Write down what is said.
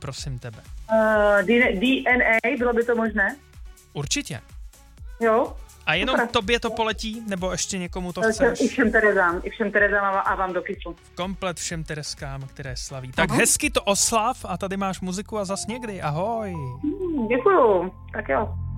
prosím tebe? DNA, bylo by to možné? Určitě. Jo. A jenom super. Tobě to poletí, nebo ještě někomu to chceš? I všem Terezám a vám do kysu. Komplet všem Tereskám, které slaví. Tak hezky to oslav a tady máš muziku a zas někdy. Ahoj. Děkuju. Tak jo.